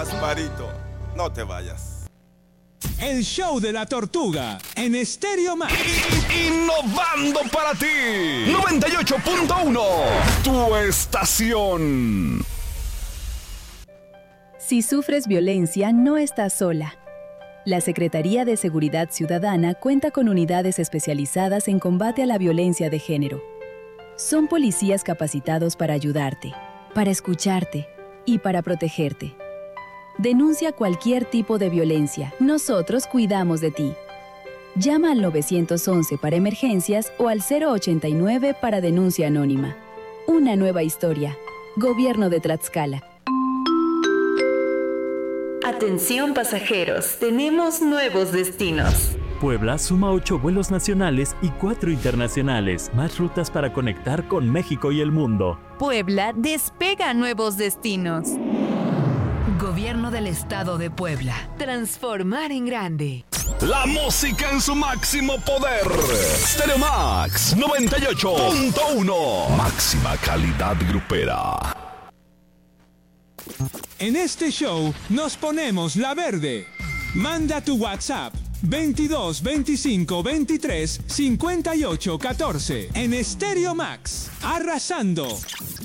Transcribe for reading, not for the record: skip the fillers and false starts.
Gasparito, no te vayas. El show de la tortuga en Stereo Max. Innovando para ti. 98.1. Tu estación. Si sufres violencia, no estás sola. La Secretaría de Seguridad Ciudadana cuenta con unidades especializadas en combate a la violencia de género. Son policías capacitados para ayudarte, para escucharte y para protegerte. Denuncia cualquier tipo de violencia. Nosotros cuidamos de ti. Llama al 911 para emergencias o al 089 para denuncia anónima. Una nueva historia. Gobierno de Tlaxcala. Atención pasajeros, tenemos nuevos destinos. Puebla suma 8 vuelos nacionales y 4 internacionales, más rutas para conectar con México y el mundo. Puebla despega a nuevos destinos. Gobierno del Estado de Puebla. Transformar en grande. La música en su máximo poder. Stereo Max 98.1. Máxima calidad grupera. En este show nos ponemos la verde. Manda tu WhatsApp 22 25 23 58 14 en Stereo Max. Arrasando.